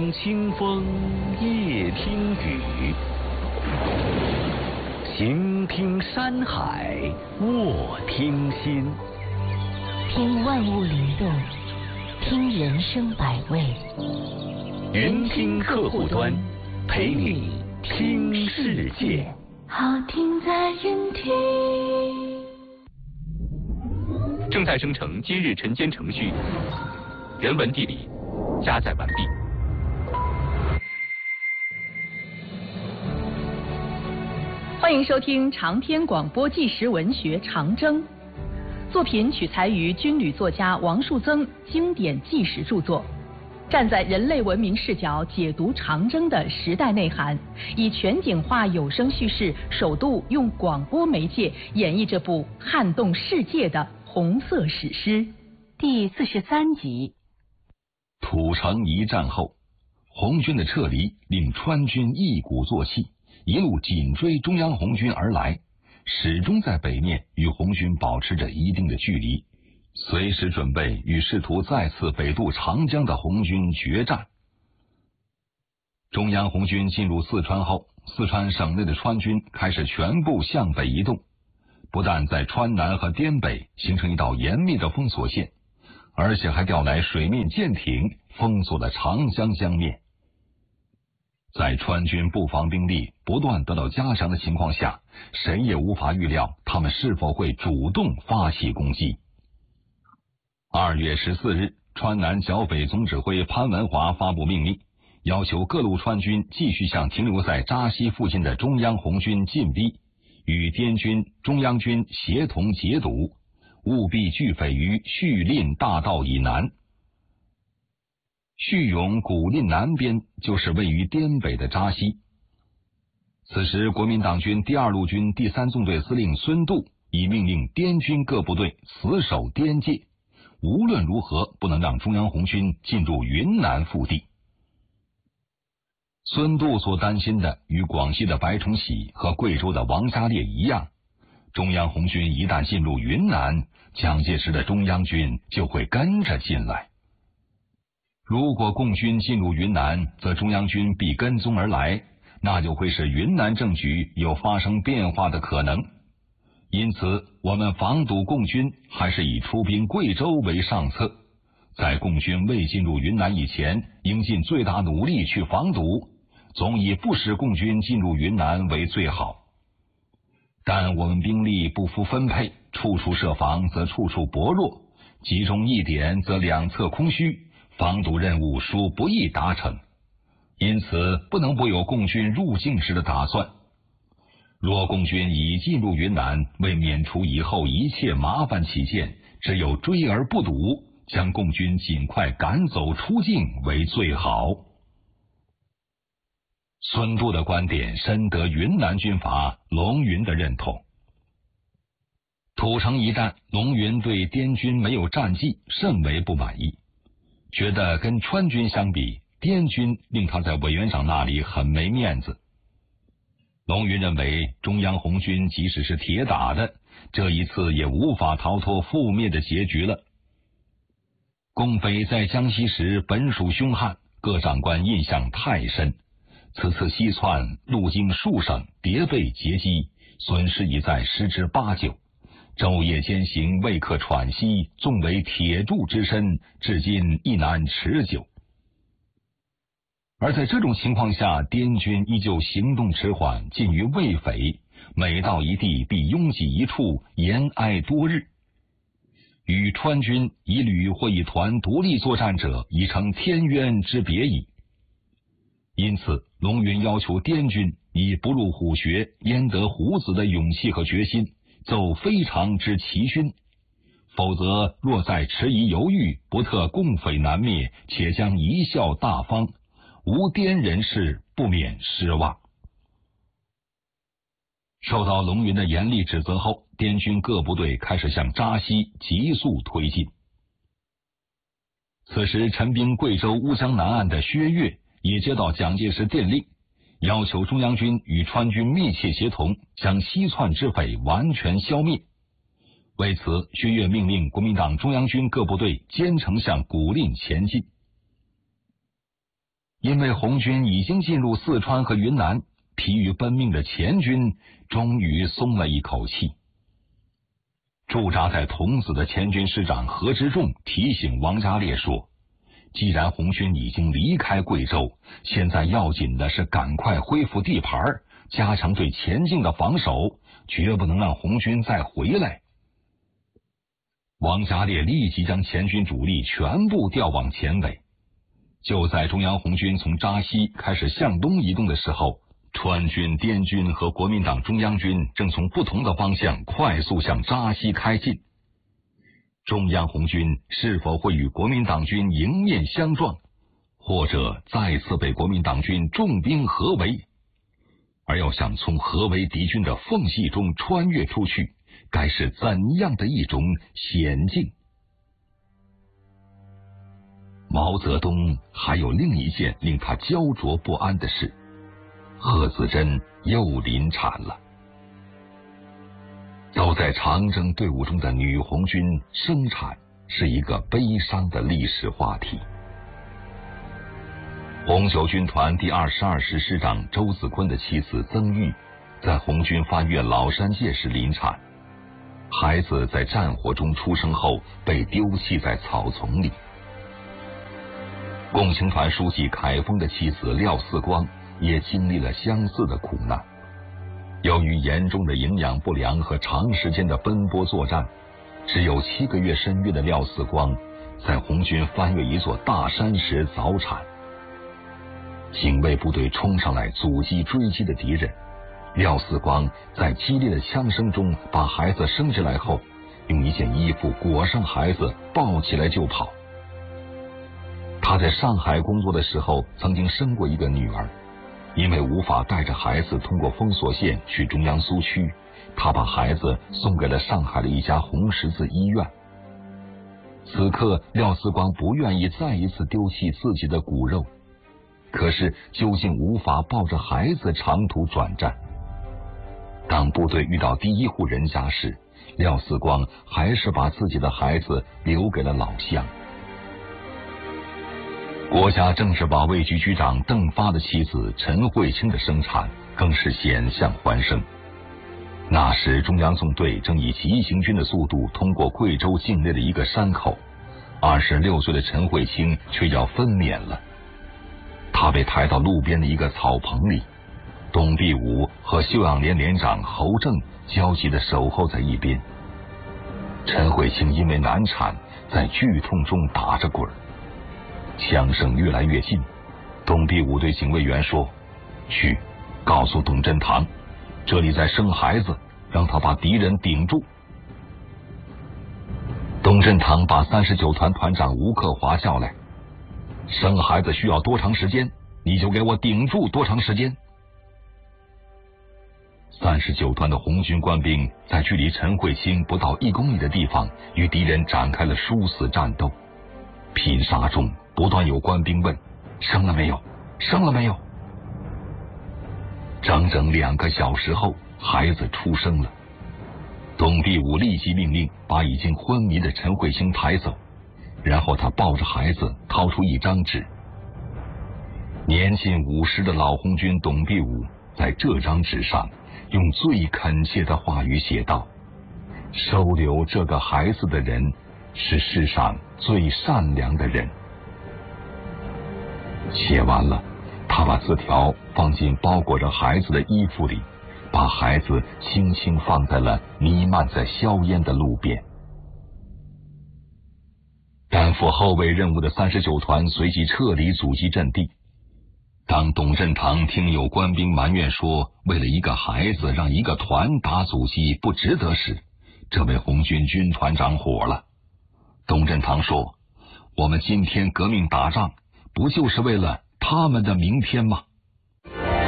听清风，夜听雨，行听山海，卧听心。 听万物灵动，听人生百味。 云听客户端，陪你听世界。 好听在云听。 正在生成今日晨间程序，人文地理加载完毕。 欢迎收听长篇广播纪实文学《长征》，作品取材于军旅作家王树增经典纪实著作，站在人类文明视角解读长征的时代内涵，以全景化有声叙事，首度用广播媒介演绎这部撼动世界的红色史诗。第43集。 土城一战后，红军的撤离令川军一鼓作气，一路紧追中央红军而来，始终在北面与红军保持着一定的距离，随时准备与试图再次北渡长江的红军决战。中央红军进入四川后，四川省内的川军开始全部向北移动，不但在川南和滇北形成一道严密的封锁线，而且还调来水面舰艇封锁了长江江面。在川军布防兵力不断得到加强的情况下，谁也无法预料他们是否会主动发起攻击。2月14日，川南剿匪总指挥潘文华发布命令，要求各路川军继续向停留在扎西附近的中央红军进逼，与滇军、中央军协同截堵，务必拒匪于叙令大道以南。叙永古蔺南边就是位于滇北的扎西。此时国民党军第2路军第3纵队司令孙度已命令滇军各部队死守滇界，无论如何不能让中央红军进入云南腹地。孙度所担心的与广西的白崇禧和贵州的王家烈一样，中央红军一旦进入云南，蒋介石的中央军就会跟着进来。如果共军进入云南，则中央军必跟踪而来，那就会使云南政局有发生变化的可能。因此，我们防堵共军还是以出兵贵州为上策，在共军未进入云南以前，应尽最大努力去防堵，总以不使共军进入云南为最好。但我们兵力不敷分配，处处设防则处处薄弱，集中一点则两侧空虚，防堵任务殊不易达成，因此不能不有共军入境时的打算。若共军已进入云南，为免除以后一切麻烦起见，只有追而不堵，将共军尽快赶走出境为最好。孙度的观点深得云南军阀龙云的认同。土城一战，龙云对滇军没有战绩甚为不满意，觉得跟川军相比，滇军令他在委员长那里很没面子。龙云认为中央红军即使是铁打的，这一次也无法逃脱覆灭的结局了。共匪在江西时本属凶悍，各长官印象太深，此次西窜，路经数省，迭被截击，损失已在10之8九，昼夜兼行，未可喘息，纵为铁柱之身，至今亦难持久。而在这种情况下，滇军依旧行动迟缓，近于畏匪，每到一地必拥挤一处，延挨多日。与川军以旅或以团独立作战者，已成天渊之别矣。因此，龙云要求滇军以不入虎穴，焉得虎子的勇气和决心，奏非常之奇勋，否则若再迟疑犹豫，不特共匪难灭，且将贻笑大方，无滇人士不免失望。受到龙云的严厉指责后，滇军各部队开始向扎西急速推进。此时陈兵贵州乌江南岸的薛岳也接到蒋介石电令，要求中央军与川军密切协同，将西窜之匪完全消灭。为此，薛岳命令国民党中央军各部队兼程向古蔺前进。 因为红军已经进入四川和云南，疲于奔命的前军终于松了一口气。驻扎在桐梓的前军师长何之仲提醒王家烈说，既然红军已经离开贵州，现在要紧的是赶快恢复地盘，加强对前进的防守，绝不能让红军再回来。王家烈立即将前军主力全部调往前北。就在中央红军从扎西开始向东移动的时候，川军、滇军和国民党中央军正从不同的方向快速向扎西开进。中央红军是否会与国民党军迎面相撞，或者再次被国民党军重兵合围？而要想从合围敌军的缝隙中穿越出去，该是怎样的一种险境？毛泽东还有另一件令他焦灼不安的事，贺子珍又临产了。走在长征队伍中的女红军生产是一个悲伤的历史话题。红九军团第22师师长周子坤的妻子曾玉在红军翻越老山界时临产，孩子在战火中出生后被丢弃在草丛里。共青团书记凯丰的妻子廖四光也经历了相似的苦难。由于严重的营养不良和长时间的奔波作战，只有7个月身孕的廖四光在红军翻越一座大山时早产。警卫部队冲上来阻击追击的敌人，廖四光在激烈的枪声中把孩子生下来后，用一件衣服裹上孩子，抱起来就跑。他在上海工作的时候曾经生过一个女儿，因为无法带着孩子通过封锁线去中央苏区，他把孩子送给了上海的一家红十字医院。此刻廖四光不愿意再一次丢弃自己的骨肉，可是究竟无法抱着孩子长途转战。当部队遇到第一户人家时，廖四光还是把自己的孩子留给了老乡。国家政治保卫局局长邓发的妻子陈慧清的生产更是险象环生。那时中央纵队正以急行军的速度通过贵州境内的一个山口，26岁的陈慧清却要分娩了。她被抬到路边的一个草棚里，董必武和休养连连长侯正焦急地守候在一边。陈慧清因为难产，在剧痛中打着滚，枪声越来越近。董必武对警卫员说：“去，告诉董振堂，这里在生孩子，让他把敌人顶住。”董振堂把39团团长吴克华叫来：“生孩子需要多长时间，你就给我顶住多长时间。”39团的红军官兵在距离陈慧清不到1公里的地方与敌人展开了殊死战斗。拼杀中不断有官兵问：“生了没有？生了没有？”整整2个小时后，孩子出生了。董必武立即命令把已经昏迷的陈慧清抬走，然后他抱着孩子掏出一张纸。年近50的老红军董必武在这张纸上用最恳切的话语写道：“收留这个孩子的人是世上最善良的人。”写完了，他把字条放进包裹着孩子的衣服里，把孩子轻轻放在了弥漫在硝烟的路边。担负后卫任务的39团随即撤离阻击阵地。当董振堂听有官兵埋怨说为了一个孩子让一个团打阻击不值得时，这位红军军团长火了。董振堂说：“我们今天革命打仗，不就是为了他们的明天吗？”